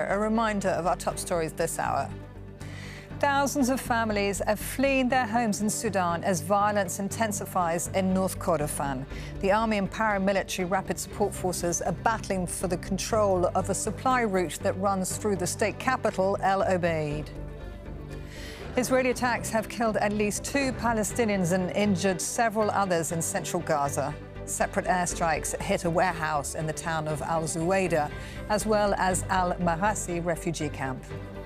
a reminder of our top stories this hour. Thousands of families are fleeing their homes in Sudan as violence intensifies in North Kordofan. The army and paramilitary rapid support forces are battling for the control of a supply route that runs through the state capital, El Obeid. Israeli attacks have killed at least 2 Palestinians and injured several others in central Gaza. Separate airstrikes hit a warehouse in the town of Al-Zuwaydah, as well as Al-Marasi refugee camp.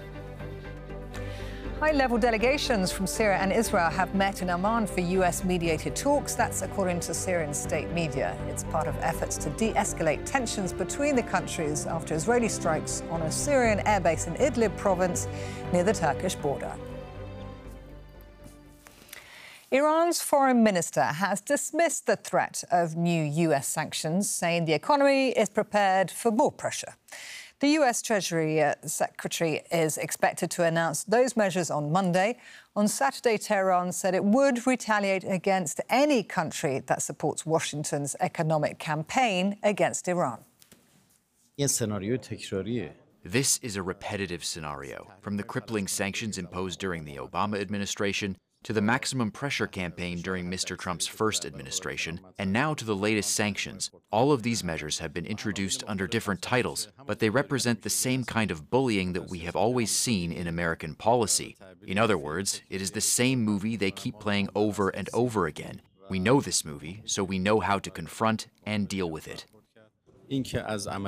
High-level delegations from Syria and Israel have met in Amman for US-mediated talks. That's according to Syrian state media. It's part of efforts to de-escalate tensions between the countries after Israeli strikes on a Syrian airbase in Idlib province near the Turkish border. Iran's foreign minister has dismissed the threat of new US sanctions, saying the economy is prepared for more pressure. The US Treasury Secretary is expected to announce those measures on Monday. On Saturday, Tehran said it would retaliate against any country that supports Washington's economic campaign against Iran. This is a repetitive scenario, from the crippling sanctions imposed during the Obama administration to the maximum pressure campaign during Mr. Trump's first administration, and now to the latest sanctions. All of these measures have been introduced under different titles, but they represent the same kind of bullying that we have always seen in American policy. In other words, it is the same movie they keep playing over and over again. We know this movie, so we know how to confront and deal with it. The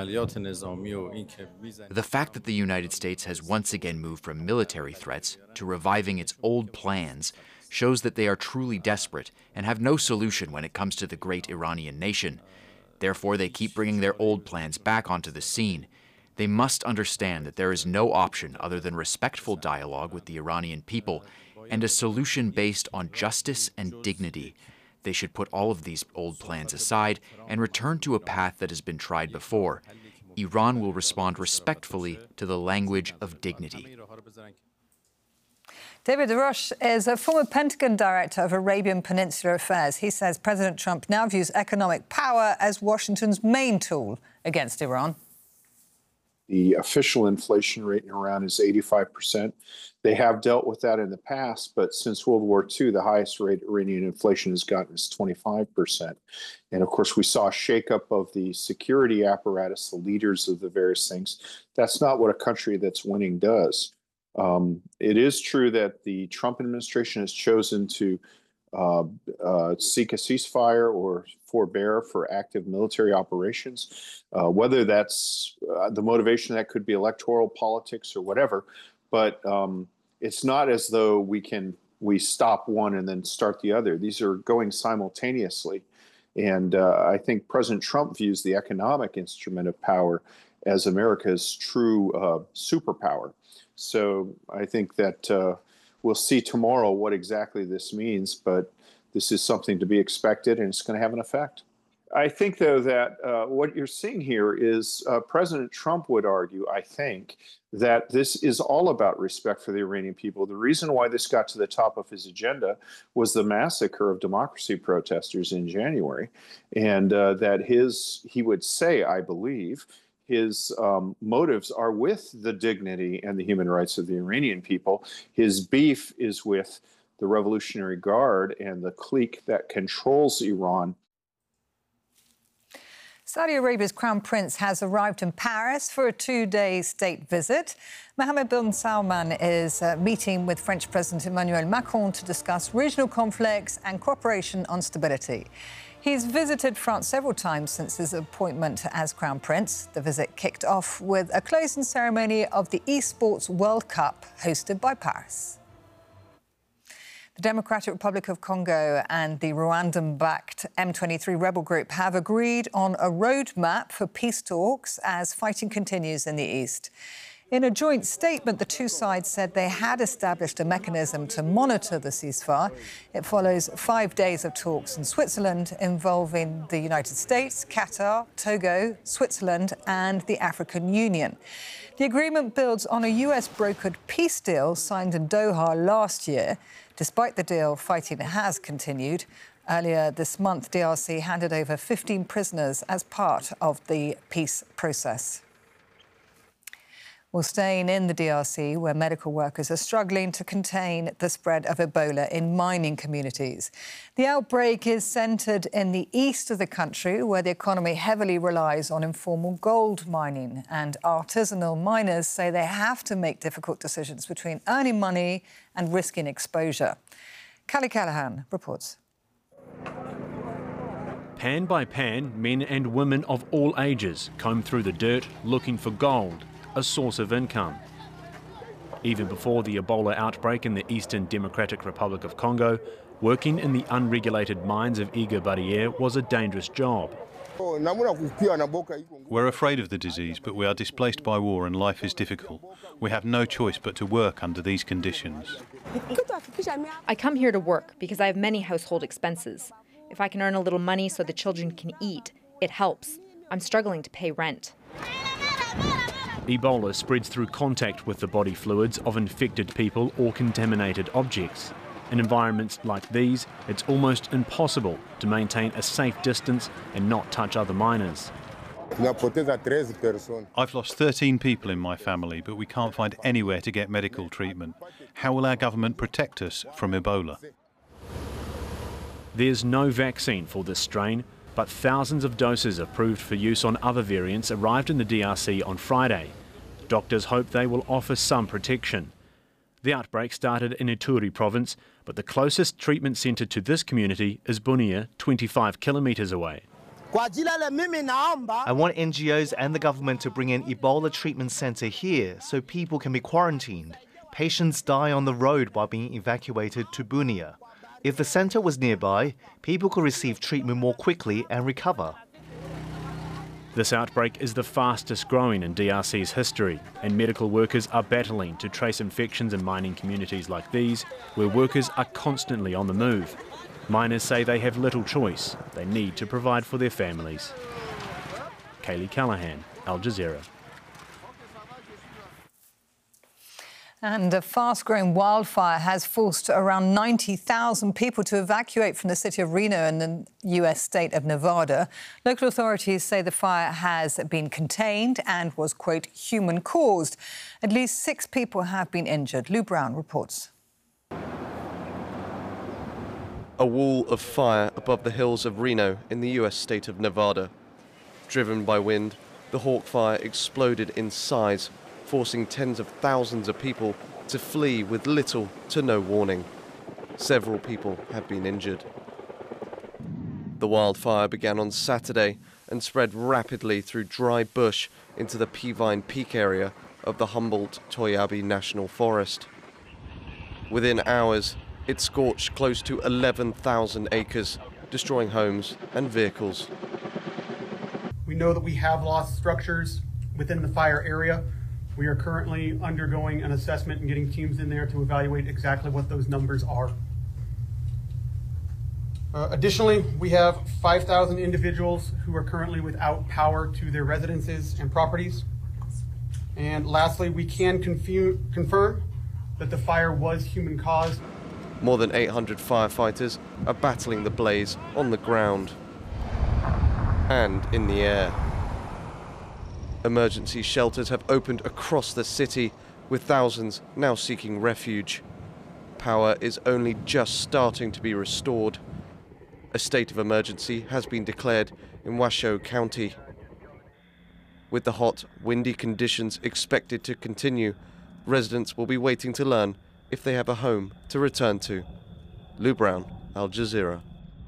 fact that the United States has once again moved from military threats to reviving its old plans shows that they are truly desperate and have no solution when it comes to the great Iranian nation. Therefore, they keep bringing their old plans back onto the scene. They must understand that there is no option other than respectful dialogue with the Iranian people and a solution based on justice and dignity. They should put all of these old plans aside and return to a path that has been tried before. Iran will respond respectfully to the language of dignity. David Rush is a former Pentagon director of Arabian Peninsula Affairs. He says President Trump now views economic power as Washington's main tool against Iran. The official inflation rate in Iran is 85%. They have dealt with that in the past, but since World War II, the highest rate Iranian inflation has gotten is 25%. And of course, we saw a shakeup of the security apparatus, the leaders of the various things. That's not what a country that's winning does. It is true that the Trump administration has chosen to seek a ceasefire or forbear for active military operations, whether that's the motivation that could be electoral politics or whatever. But it's not as though we stop one and then start the other. These are going simultaneously. And I think President Trump views the economic instrument of power as America's true superpower. So I think that we'll see tomorrow what exactly this means, but this is something to be expected, and it's going to have an effect. I think, though, that what you're seeing here is President Trump would argue, I think, that this is all about respect for the Iranian people. The reason why this got to the top of his agenda was the massacre of democracy protesters in January, and that he would say, I believe, his motives are with the dignity and the human rights of the Iranian people. His beef is with the Revolutionary Guard and the clique that controls Iran. Saudi Arabia's Crown Prince has arrived in Paris for a 2-day state visit. Mohammed bin Salman is meeting with French President Emmanuel Macron to discuss regional conflicts and cooperation on stability. He's visited France several times since his appointment as Crown Prince. The visit kicked off with a closing ceremony of the Esports World Cup hosted by Paris. The Democratic Republic of Congo and the Rwandan-backed M23 rebel group have agreed on a roadmap for peace talks as fighting continues in the east. In a joint statement, the two sides said they had established a mechanism to monitor the ceasefire. It follows 5 days of talks in Switzerland involving the United States, Qatar, Togo, Switzerland and the African Union. The agreement builds on a US-brokered peace deal signed in Doha last year. Despite the deal, fighting has continued. Earlier this month, DRC handed over 15 prisoners as part of the peace process. Well, staying in the DRC, where medical workers are struggling to contain the spread of Ebola in mining communities. The outbreak is centred in the east of the country, where the economy heavily relies on informal gold mining. And artisanal miners say they have to make difficult decisions between earning money and risking exposure. Callie Callahan reports. Pan by pan, men and women of all ages comb through the dirt looking for gold, a source of income. Even before the Ebola outbreak in the Eastern Democratic Republic of Congo, working in the unregulated mines of Iga Barriere was a dangerous job. We're afraid of the disease, but we are displaced by war and life is difficult. We have no choice but to work under these conditions. I come here to work because I have many household expenses. If I can earn a little money so the children can eat, it helps. I'm struggling to pay rent. Ebola spreads through contact with the body fluids of infected people or contaminated objects. In environments like these, it's almost impossible to maintain a safe distance and not touch other miners. I've lost 13 people in my family, but we can't find anywhere to get medical treatment. How will our government protect us from Ebola? There's no vaccine for this strain, but thousands of doses approved for use on other variants arrived in the DRC on Friday. Doctors hope they will offer some protection. The outbreak started in Ituri province, but the closest treatment centre to this community is Bunia, 25 kilometres away. I want NGOs and the government to bring an Ebola treatment centre here so people can be quarantined. Patients die on the road while being evacuated to Bunia. If the centre was nearby, people could receive treatment more quickly and recover. This outbreak is the fastest growing in DRC's history, and medical workers are battling to trace infections in mining communities like these, where workers are constantly on the move. Miners say they have little choice. They need to provide for their families. Kaylee Callahan, Al Jazeera. And a fast-growing wildfire has forced around 90,000 people to evacuate from the city of Reno in the US state of Nevada. Local authorities say the fire has been contained and was, quote, human-caused. At least 6 people have been injured. Lou Brown reports. A wall of fire above the hills of Reno in the US state of Nevada. Driven by wind, the Hawk Fire exploded in size, forcing tens of thousands of people to flee with little to no warning. Several people have been injured. The wildfire began on Saturday and spread rapidly through dry bush into the Peavine Peak area of the Humboldt-Toyabe National Forest. Within hours, it scorched close to 11,000 acres, destroying homes and vehicles. We know that we have lost structures within the fire area. We are currently undergoing an assessment and getting teams in there to evaluate exactly what those numbers are. Additionally, we have 5,000 individuals who are currently without power to their residences and properties. And lastly, we can confirm that the fire was human-caused. More than 800 firefighters are battling the blaze on the ground and in the air. Emergency shelters have opened across the city, with thousands now seeking refuge. Power is only just starting to be restored. A state of emergency has been declared in Washoe County. With the hot, windy conditions expected to continue, residents will be waiting to learn if they have a home to return to. Lou Brown, Al Jazeera.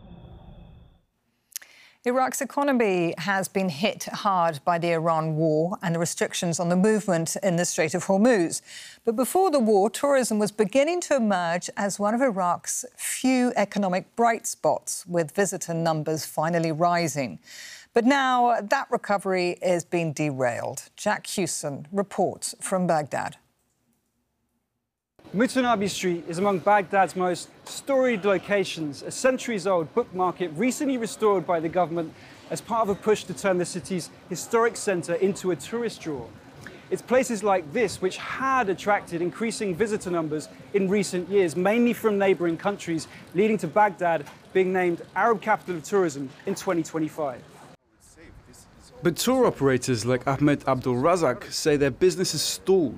Iraq's economy has been hit hard by the Iran war and the restrictions on the movement in the Strait of Hormuz. But before the war, tourism was beginning to emerge as one of Iraq's few economic bright spots, with visitor numbers finally rising. But now that recovery is being derailed. Jack Hewson reports from Baghdad. Mutanabbi Street is among Baghdad's most storied locations, a centuries-old book market recently restored by the government as part of a push to turn the city's historic centre into a tourist draw. It's places like this which had attracted increasing visitor numbers in recent years, mainly from neighbouring countries, leading to Baghdad being named Arab Capital of Tourism in 2025. But tour operators like Ahmed Abdul Razak say their business is stalled